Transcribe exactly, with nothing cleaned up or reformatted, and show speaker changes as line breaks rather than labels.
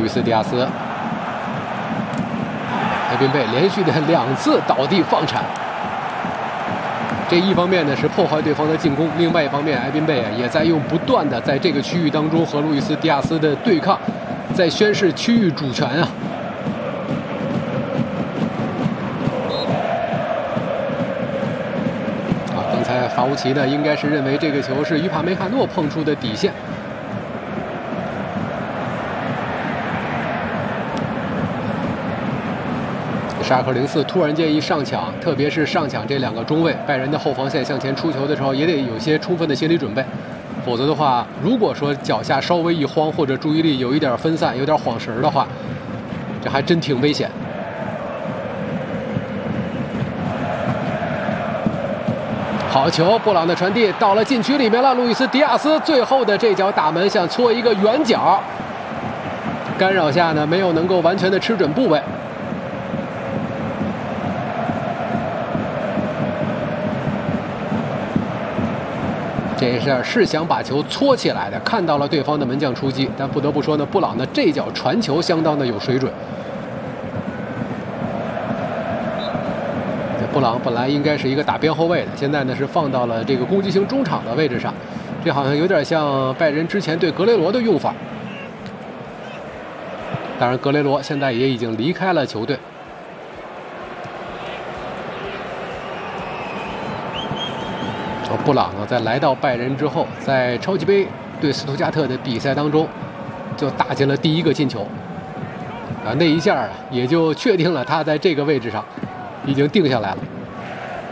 易斯·迪亚斯，埃宾贝连续的两次倒地放铲。这一方面呢是破坏对方的进攻，另外一方面，埃宾贝啊也在用不断的在这个区域当中和路易斯·迪亚斯的对抗，在宣示区域主权啊。 法乌奇呢，应该是认为这个球是于帕梅卡诺碰触的底线。沙克零四突然间一上抢，特别是上抢这两个中卫，拜仁的后防线向前出球的时候，也得有些充分的心理准备，否则的话，如果说脚下稍微一慌，或者注意力有一点分散、有点晃神的话，这还真挺危险。 好球，布朗的传递到了禁区里面了。路易斯·迪亚斯最后的这脚打门，想搓一个圆角，干扰下呢，没有能够完全的吃准部位。这事儿是想把球搓起来的，看到了对方的门将出击，但不得不说呢，布朗的这脚传球相当的有水准。 布朗本来应该是一个打边后卫的，现在呢是放到了这个攻击型中场的位置上，这好像有点像拜仁之前对格雷罗的用法。当然，格雷罗现在也已经离开了球队。布朗呢，在来到拜仁之后，在超级杯对斯图加特的比赛当中，就打进了第一个进球。啊，那一下啊，也就确定了他在这个位置上。 已经定下来了。